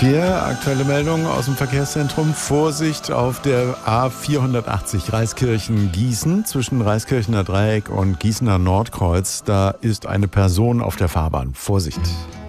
6:04, aktuelle Meldung aus dem Verkehrszentrum. Vorsicht auf der A480 Reiskirchen-Gießen zwischen Reiskirchener Dreieck und Gießener Nordkreuz. Da ist eine Person auf der Fahrbahn. Vorsicht!